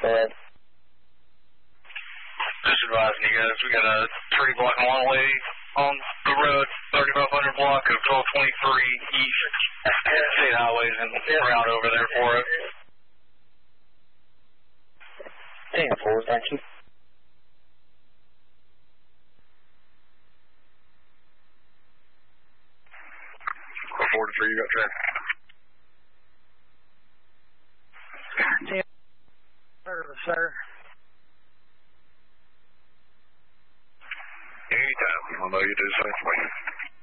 Go ahead. Just advising you guys, we got a tree blocking one way on the road, 3500 block of 1223 East State Highways and route over there for it. 10-4, thank you. Forward for you, got traffic. Sir. Anytime. I know you do the same for me.